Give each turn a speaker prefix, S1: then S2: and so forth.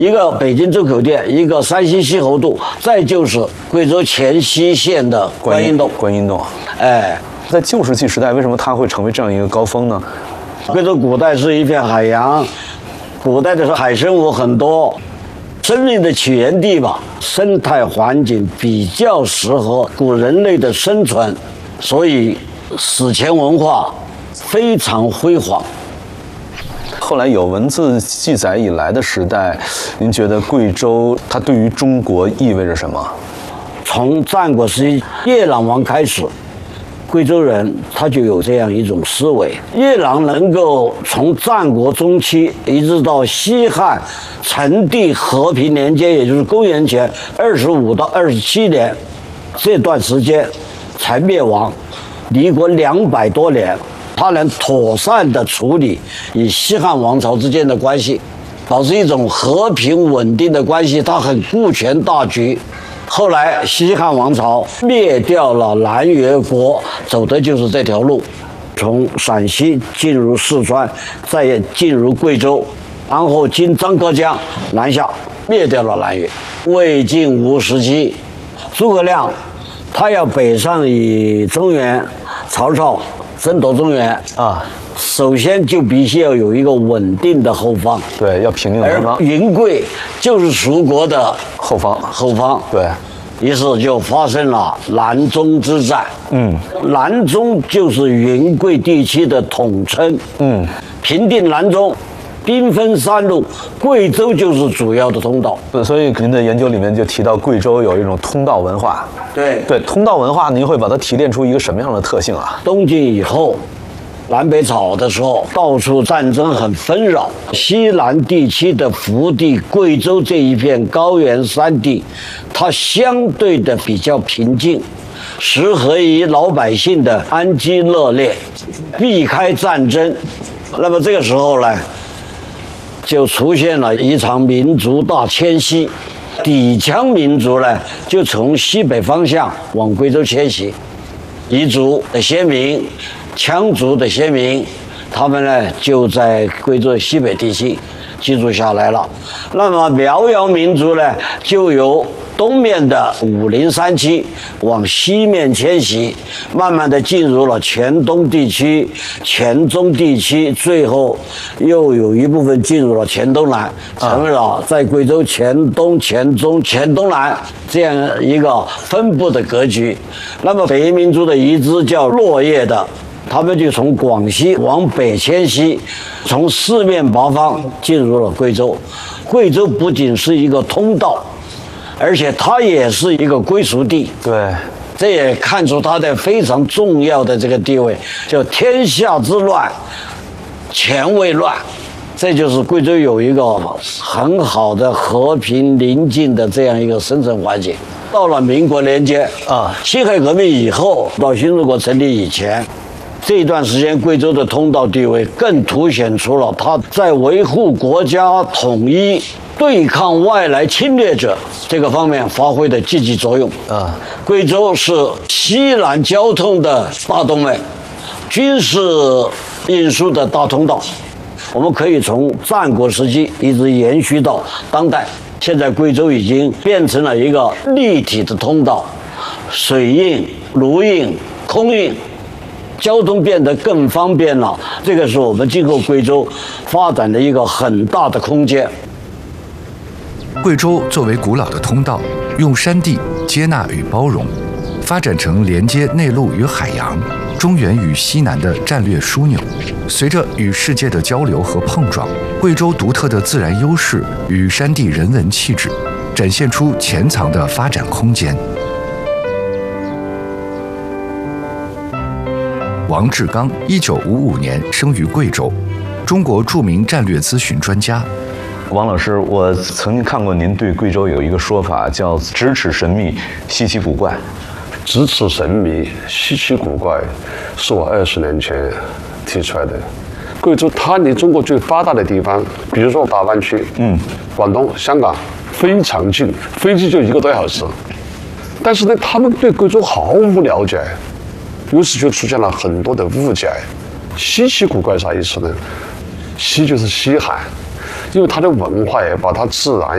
S1: 一个北京周口店，一个山西西侯渡，再就是贵州黔西县的观音洞。
S2: 观音洞，
S1: 哎，
S2: 在旧石器时代，为什么它会成为这样一个高峰呢？
S1: 贵州古代是一片海洋，古代的时候海生物很多，生命的起源地吧，生态环境比较适合古人类的生存，所以史前文化非常辉煌。
S2: 后来有文字记载以来的时代，您觉得贵州它对于中国意味着什么？
S1: 从战国时期夜郎王开始，贵州人他就有这样一种思维：夜郎能够从战国中期一直到西汉成帝和平年间，也就是公元前25到27年这段时间才灭亡，离国200多年。他能妥善地处理与西汉王朝之间的关系，保持一种和平稳定的关系，他很顾全大局。后来西汉王朝灭掉了南越国，走的就是这条路，从陕西进入四川，再进入贵州，然后经张戈江南下，灭掉了南越。魏晋吴时期，诸葛亮他要北上与中原曹操争夺中原啊，首先就必须要有一个稳定的后方，
S2: 对，要平定南方。
S1: 而云贵就是蜀国的
S2: 后方，
S1: 对，于是就发生了南中之战。南中就是云贵地区的统称。平定南中，兵分3路，贵州就是主要的通道。
S2: 所以您的研究里面就提到贵州有一种通道文化。
S1: 对，
S2: 通道文化，您会把它提炼出一个什么样的特性啊？
S1: 东晋以后，南北朝的时候，到处战争很纷扰，西南地区的福地、贵州这一片高原山地，它相对的比较平静，适合于老百姓的安居乐业，避开战争。那么这个时候呢，就出现了一场民族大迁徙。氐羌民族呢，就从西北方向往贵州迁徙，彝族的先民、羌族的先民，他们呢就在贵州西北地区居住下来了。那么苗瑶民族呢，就由东面的武陵山区往西面迁徙，慢慢的进入了黔东地区、黔中地区，最后又有一部分进入了黔东南，成为了在贵州黔东、黔中、黔东南这样一个分布的格局。那么北民族的一支叫落叶的，他们就从广西往北迁徙，从四面八方进入了贵州。贵州不仅是一个通道，而且它也是一个归属地。
S2: 对，
S1: 这也看出它的非常重要的这个地位，叫天下之乱，钱未乱。这就是贵州有一个很好的和平宁静的这样一个生存环境。到了民国年间啊，辛亥革命以后到新中国成立以前，这一段时间贵州的通道地位更凸显出了它在维护国家统一、对抗外来侵略者这个方面发挥的积极作用。贵州是西南交通的大动脉，军事运输的大通道。我们可以从战国时期一直延续到当代，现在贵州已经变成了一个立体的通道，水运、陆运、空运，交通变得更方便了。这个是我们今后贵州发展的一个很大的空间。
S3: 贵州作为古老的通道，用山地接纳与包容，发展成连接内陆与海洋、中原与西南的战略枢纽。随着与世界的交流和碰撞，贵州独特的自然优势与山地人文气质，展现出潜藏的发展空间。王志刚，1955年生于贵州，中国著名战略咨询专家。
S2: 王老师，我曾经看过您对贵州有一个说法，叫“咫尺神秘，稀奇古怪”。
S4: 咫尺神秘，稀奇古怪，是我20年前提出来的。贵州它离中国最发达的地方，比如说大湾区，广东、香港非常近，飞机就1个多小时。但是呢，他们对贵州毫无了解，于是就出现了很多的误解。稀奇古怪啥意思呢？稀就是稀罕，因为它的文化也把它自然